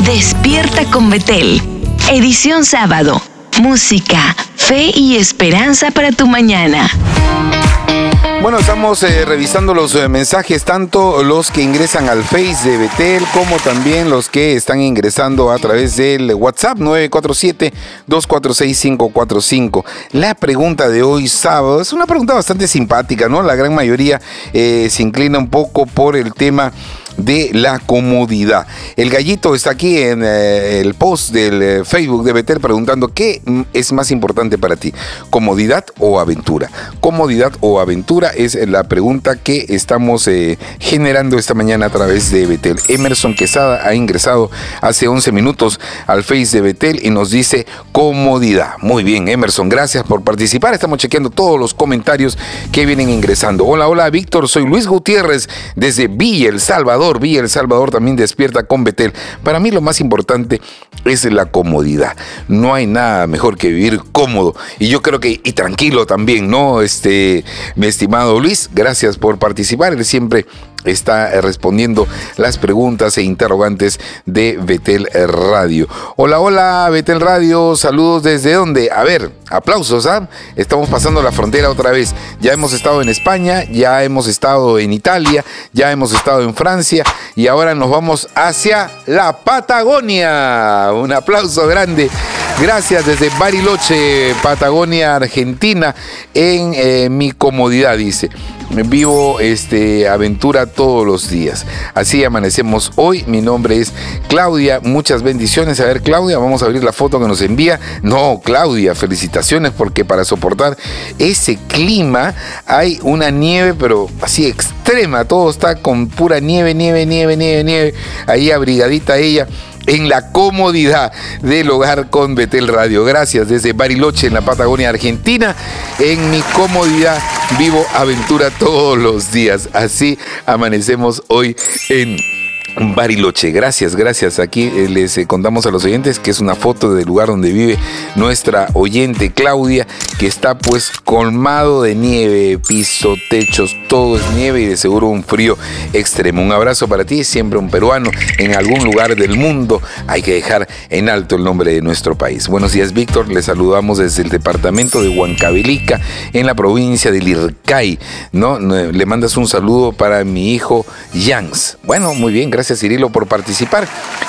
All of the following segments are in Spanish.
Despierta con Betel. Edición sábado. Música, fe y esperanza para tu mañana. Bueno, estamos revisando los mensajes, tanto los que ingresan al Face de Betel como también los que están ingresando a través del WhatsApp 947-246-545. La pregunta de hoy sábado es una pregunta bastante simpática, ¿no? La gran mayoría se inclina un poco por el tema de la comodidad. El gallito está aquí en el post del Facebook de Betel preguntando: ¿qué es más importante para ti? ¿Comodidad o aventura? Comodidad o aventura es la pregunta que estamos generando esta mañana a través de Betel. Emerson Quesada ha ingresado hace 11 minutos al Face de Betel y nos dice comodidad. Muy bien, Emerson, gracias por participar. Estamos chequeando todos los comentarios que vienen ingresando. Hola, Víctor, soy Luis Gutiérrez desde Villa El Salvador. Villa El Salvador también despierta con Betel. Para mí lo más importante es la comodidad. No hay nada mejor que vivir cómodo. Y yo creo que, y tranquilo también, ¿no? Mi estimado Luis, gracias por participar. Él siempre está respondiendo las preguntas e interrogantes de Betel Radio. Hola, Betel Radio, saludos desde dónde. A ver, aplausos, ¿ah? Estamos pasando la frontera otra vez. Ya hemos estado en España, ya hemos estado en Italia, ya hemos estado en Francia y ahora nos vamos hacia la Patagonia. Un aplauso grande. Gracias desde Bariloche, Patagonia, Argentina, en mi comodidad, dice. Vivo aventura todos los días. Así amanecemos hoy. Mi nombre es Claudia. Muchas bendiciones. A ver, Claudia, vamos a abrir la foto que nos envía. No, Claudia, felicitaciones, porque para soportar ese clima hay una nieve, pero así extrema. Todo está con pura nieve. Ahí abrigadita ella, en la comodidad del hogar con Betel Radio. Gracias desde Bariloche, en la Patagonia Argentina. En mi comodidad vivo aventura todos los días. Así amanecemos hoy en Bariloche. Gracias. Aquí les contamos a los oyentes que es una foto del lugar donde vive nuestra oyente Claudia, que está pues colmado de nieve, piso, techos, todo es nieve y de seguro un frío extremo. Un abrazo para ti, siempre un peruano en algún lugar del mundo. Hay que dejar en alto el nombre de nuestro país. Buenos días, Víctor. Les saludamos desde el departamento de Huancavelica, en la provincia de Lircay, ¿no? Le mandas un saludo para mi hijo Jans. Bueno, muy bien, gracias Cirilo por participar.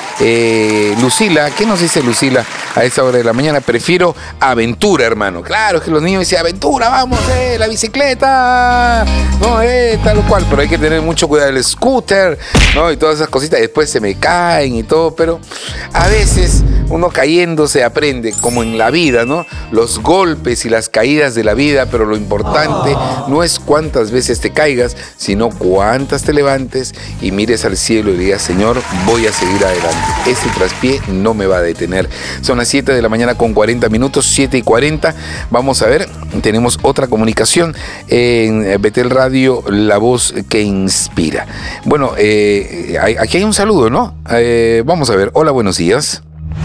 Lucila, ¿qué nos dice Lucila a esta hora de la mañana? Prefiero aventura, hermano. Claro, es que los niños dicen aventura, vamos, la bicicleta, no, tal cual, pero hay que tener mucho cuidado del scooter, ¿no? Y todas esas cositas, después se me caen y todo, pero a veces uno cayendo se aprende, como en la vida, ¿no? Los golpes y las caídas de la vida, pero lo importante no es cuántas veces te caigas, sino cuántas te levantes y mires al cielo y digas: Señor, voy a seguir adelante. Ese traspié no me va a detener. Son las 7 de la mañana con 40 minutos, 7:40. Vamos a ver, tenemos otra comunicación en Betel Radio, la voz que inspira. Bueno, aquí hay un saludo, ¿no? Vamos a ver. Hola, buenos días.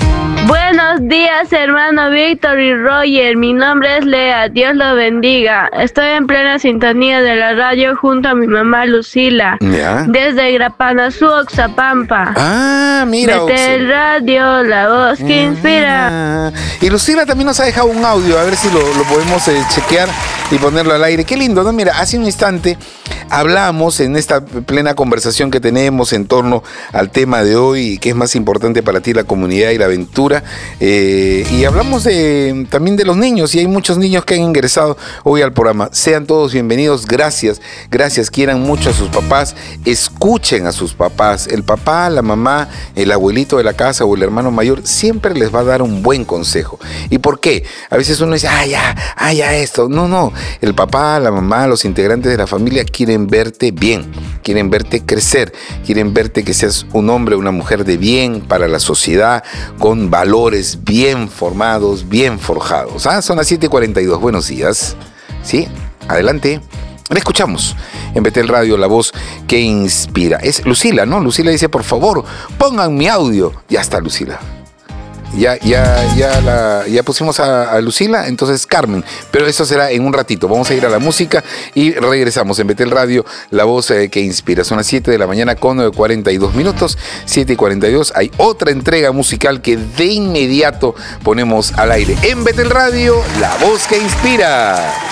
Buenos días, hermano Víctor y Roger. Mi nombre es Lea. Dios lo bendiga. Estoy en plena sintonía de la radio junto a mi mamá Lucila. ¿Ya? Desde Grapanazú, Oxapampa. Ah, mira. Betel Radio, la voz que inspira. Y Lucila también nos ha dejado un audio. A ver si lo podemos chequear y ponerlo al aire. Qué lindo, ¿no? Mira, hace un instante hablamos en esta plena conversación que tenemos en torno al tema de hoy, que es más importante para ti, la comunidad y la aventura, y hablamos también de los niños, y hay muchos niños que han ingresado hoy al programa. Sean todos bienvenidos, gracias, quieran mucho a sus papás, escuchen a sus papás. El papá, la mamá, el abuelito de la casa o el hermano mayor siempre les va a dar un buen consejo. ¿Y por qué? A veces uno dice, ya esto. No, el papá, la mamá, los integrantes de la familia quieren verte bien, quieren verte crecer, quieren verte que seas un hombre o una mujer de bien para la sociedad, con valores bien formados, bien forjados. Son las 7:42. Buenos días. Sí, adelante. Le escuchamos en Betel Radio, la voz que inspira. Es Lucila, ¿no? Lucila dice, por favor, pongan mi audio. Ya está, Lucila. ya pusimos a Lucila, entonces Carmen. Pero eso será en un ratito. Vamos a ir a la música y regresamos en Betel Radio, la voz que inspira. Son las 7 de la mañana con 42 minutos, 7:42. Hay otra entrega musical que de inmediato ponemos al aire. En Betel Radio, la voz que inspira.